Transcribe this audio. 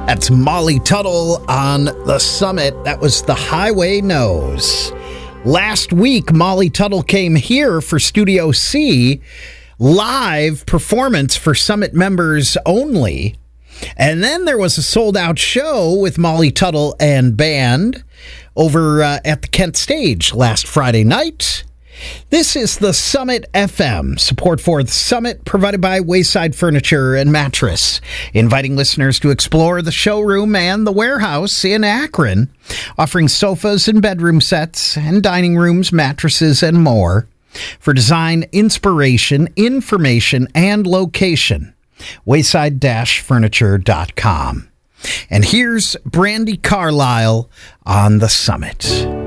That's Molly Tuttle on the Summit. That was The Highway Knows. Last week, Molly Tuttle came here for Studio C, live performance for Summit members only. And then there was a sold-out show with Molly Tuttle and band over at the Kent Stage last Friday night. This is the Summit FM. Support for the Summit provided by Wayside Furniture and Mattress, inviting listeners to explore the showroom and the warehouse in Akron, offering sofas and bedroom sets and dining rooms, mattresses, and more. For design, inspiration, information, and location, wayside-furniture.com. And here's Brandi Carlile on the Summit.